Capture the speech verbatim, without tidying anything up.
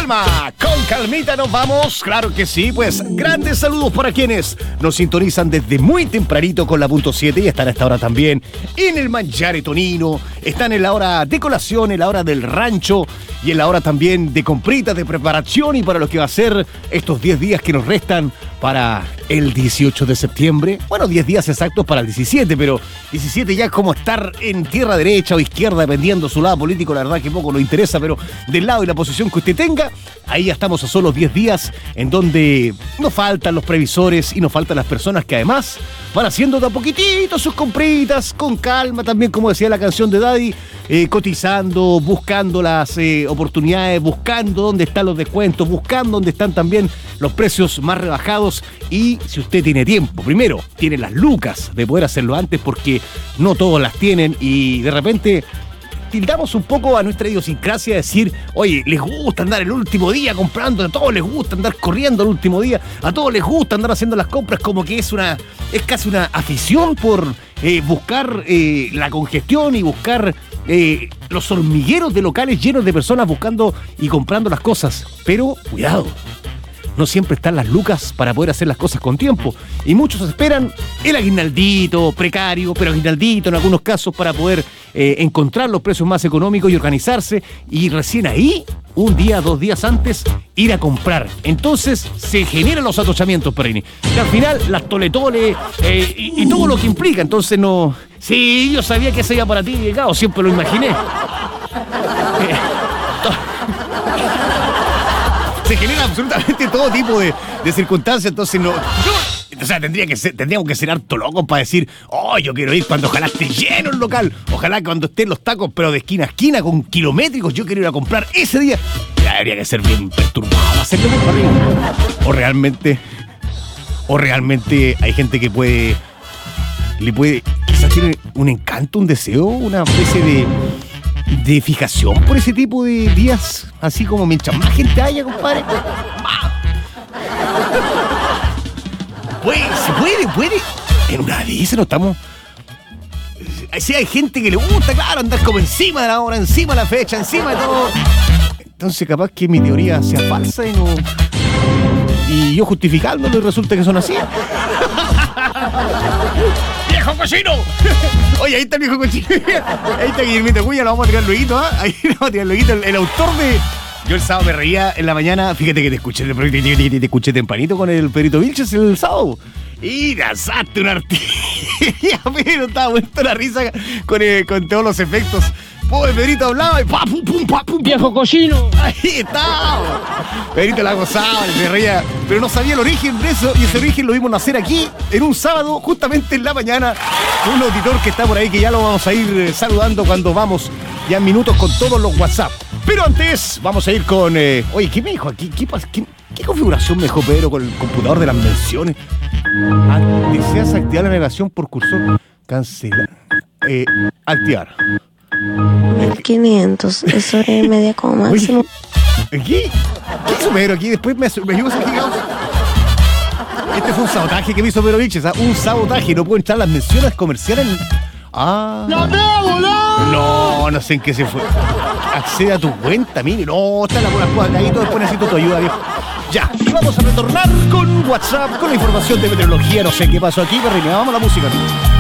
calma, con calmita nos vamos, claro que sí, pues grandes saludos para quienes nos sintonizan desde muy tempranito con la punto siete y están a esta hora también en el Mangiare Tonino, están en la hora de colación, en la hora del rancho y en la hora también de compritas, de preparación y para lo que va a ser estos diez días que nos restan para el dieciocho de septiembre. Bueno, diez días exactos para el diecisiete, pero diecisiete ya es como estar en tierra derecha o izquierda, dependiendo su lado político, la verdad que poco nos interesa, pero del lado y la posición que usted tenga, ahí ya estamos a solo diez días en donde nos faltan los previsores y nos faltan las personas que además van haciendo de a poquitito sus compritas, con calma también, como decía la canción de Daddy, eh, cotizando, buscando las eh, oportunidades, buscando dónde están los descuentos, buscando dónde están también los precios más rebajados. Y si usted tiene tiempo, primero, tiene las lucas de poder hacerlo antes, porque no todos las tienen y de repente tildamos un poco a nuestra idiosincrasia de decir, oye, les gusta andar el último día comprando, a todos les gusta andar corriendo el último día, a todos les gusta andar haciendo las compras, como que es una, es casi una afición por eh, buscar eh, la congestión y buscar eh, los hormigueros de locales llenos de personas buscando y comprando las cosas. Pero cuidado, no siempre están las lucas para poder hacer las cosas con tiempo. Y muchos esperan el aguinaldito precario, pero aguinaldito en algunos casos para poder eh, encontrar los precios más económicos y organizarse. Y recién ahí, un día, dos días antes, ir a comprar. Entonces se generan los atochamientos, Perrini. Que al final, las tole-tole eh, y, y todo lo que implica. Entonces no... Sí, yo sabía que ese iba para ti, llegado, siempre lo imaginé. Eh, Se genera absolutamente todo tipo de, de circunstancias, entonces no... Yo, o sea, tendría que ser, tendríamos que ser harto locos para decir, oh, yo quiero ir cuando ojalá esté lleno el local, ojalá cuando estén los tacos, pero de esquina a esquina, con kilométricos, yo quiero ir a comprar ese día. Ya habría que ser bien perturbado, hacerlo muy para arriba. O realmente, o realmente hay gente que puede, le puede, quizás tiene un encanto, un deseo, una especie de... de fijación por ese tipo de días, así como mientras más gente haya, compadre, más. Puede, se puede, puede. En una de esas no estamos. Sí, hay gente que le gusta, claro, andar como encima de la hora, encima de la fecha, encima de todo. Entonces, capaz que mi teoría sea falsa y no. Y yo justificándolo y resulta que son así. ¡Viejo cochino! Oye, ahí está el viejo cochino. Ahí está Guillermito Cuya, lo vamos a tirar luego, ¿eh? Ahí lo vamos a tirar luego. El, el autor de... Yo el sábado me reía en la mañana. Fíjate que te escuché, te, te, te, te escuché tempranito con el Perito Vilches el sábado. Y lanzaste un artillería, pero estaba muerto la risa con, eh, con todos los efectos. Pobre Pedrito hablaba y pa, pum, pum, pa, pum, ¡viejo cochino! Ahí estaba. Pedrito la gozaba y me reía, pero no sabía el origen de eso, y ese origen lo vimos nacer aquí en un sábado, justamente en la mañana, con un auditor que está por ahí, que ya lo vamos a ir saludando cuando vamos ya en minutos con todos los WhatsApp. Pero antes vamos a ir con... Eh, oye, ¿qué me dijo aquí? ¿Qué, qué, qué configuración me dejó Pedro con el computador de las menciones? Ah, ¿deseas activar la navegación por cursor? Cancelar. Eh, activar. mil quinientos, es hora y media como máximo. ¿Qué? ¿Qué hizo Pedro aquí? Después me, me ayudó a ser gigante. Este fue un sabotaje que me hizo Pedro Vilches, ¿ah? Un sabotaje. No puedo entrar las menciones comerciales. Ah. ¡La tengo, la! No, no sé en qué se fue. Accede a tu cuenta, mire. No, está la buena cuadra. Ahí todo después necesito tu ayuda, viejo. Ya, y vamos a retornar con WhatsApp, con la información de meteorología. No sé qué pasó aquí, pero vamos a la música.